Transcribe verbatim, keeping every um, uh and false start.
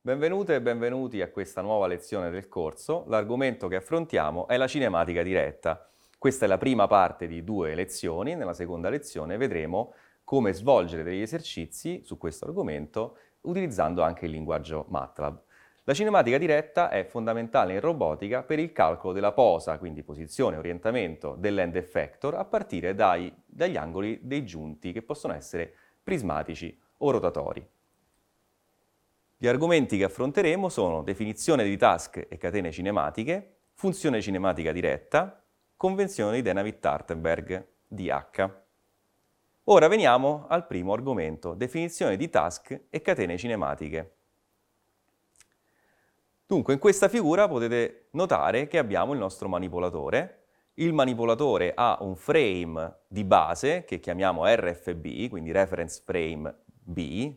Benvenute e benvenuti a questa nuova lezione del corso. L'argomento che affrontiamo è la cinematica diretta. Questa è la prima parte di due lezioni. Nella seconda lezione vedremo come svolgere degli esercizi su questo argomento utilizzando anche il linguaggio MATLAB. La cinematica diretta è fondamentale in robotica per il calcolo della posa, quindi posizione e orientamento dell'end effector a partire dai, dagli angoli dei giunti che possono essere prismatici o rotatori. Gli argomenti che affronteremo sono definizione di task e catene cinematiche, funzione cinematica diretta, convenzione di Dennavit-Artenberg, D H. Ora veniamo al primo argomento, definizione di task e catene cinematiche. Dunque, in questa figura potete notare che abbiamo il nostro manipolatore. Il manipolatore ha un frame di base che chiamiamo R F B, quindi Reference Frame B,